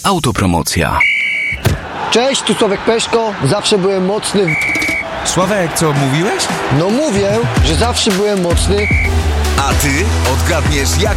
Autopromocja. Cześć, tu Sławek Peszko. Zawsze byłem mocny. Sławek, co mówiłeś? No mówię, że zawsze byłem mocny. A ty odgadniesz, jak